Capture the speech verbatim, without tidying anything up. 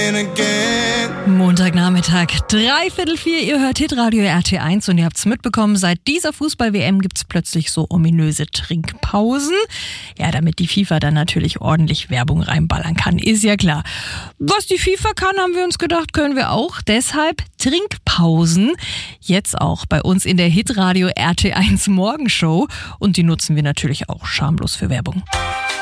again, again. Montagnachmittag, dreiviertel vier, ihr hört Hitradio R T eins und ihr habt's mitbekommen, seit dieser Fußball-W M gibt's plötzlich so ominöse Trinkpausen. Ja, damit die FIFA dann natürlich ordentlich Werbung reinballern kann, ist ja klar. Was die FIFA kann, haben wir uns gedacht, können wir auch. Deshalb Trinkpausen, jetzt auch bei uns in der Hitradio R T eins Morgenshow und die nutzen wir natürlich auch schamlos für Werbung.